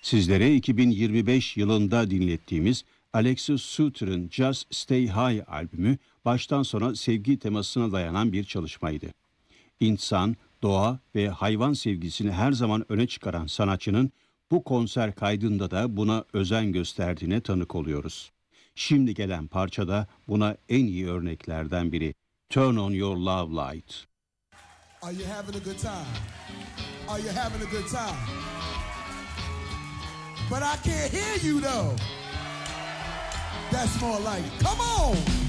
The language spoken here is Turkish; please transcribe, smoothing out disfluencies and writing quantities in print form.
Sizlere 2025 yılında dinlettiğimiz Alexis Suter'ın Just Stay High albümü baştan sona sevgi temasına dayanan bir çalışmaydı. İnsan, doğa ve hayvan sevgisini her zaman öne çıkaran sanatçının bu konser kaydında da buna özen gösterdiğine tanık oluyoruz. Şimdi gelen parça da buna en iyi örneklerden biri. Turn on your love light. Are you having a good time? Are you having a good time? But I can't hear you though. That's more like it. Come on!